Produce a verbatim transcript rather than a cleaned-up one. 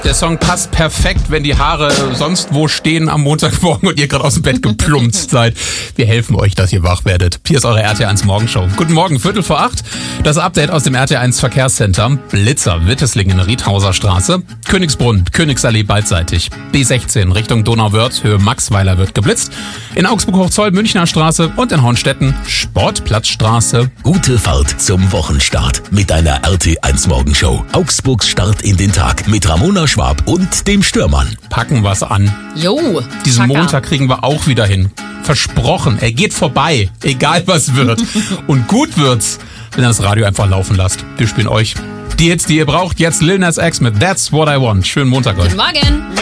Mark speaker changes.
Speaker 1: Der Song passt perfekt, wenn die Haare sonst wo stehen am Montagmorgen und ihr gerade aus dem Bett geplumpst seid. Wir helfen euch, dass ihr wach werdet. Hier ist eure R T eins Morgenshow. Guten Morgen, Viertel vor acht. Das Update aus dem R T eins Verkehrscenter. Blitzer, Witteslingen, Riedhauser Straße. Königsbrunn, Königsallee beidseitig. B sechzehn Richtung Donauwörth, Höhe Maxweiler wird geblitzt. In Augsburg-Hochzoll, Münchner Straße und in Hornstetten, Sportplatzstraße.
Speaker 2: Gute Fahrt zum Wochenstart mit deiner R T eins Morgenshow. Augsburgs Start in den Tag mit Ramona Schwab und dem Stürmann.
Speaker 1: Packen wir's an.
Speaker 3: Jo.
Speaker 1: Diesen
Speaker 3: Chaka.
Speaker 1: Montag kriegen wir auch wieder hin. Versprochen, er geht vorbei, egal was wird. Und gut wird's, wenn ihr das Radio einfach laufen lasst. Wir spielen euch die Hits, die ihr braucht. Jetzt Lil Nas X mit That's What I Want. Schönen Montag euch.
Speaker 3: Guten Morgen.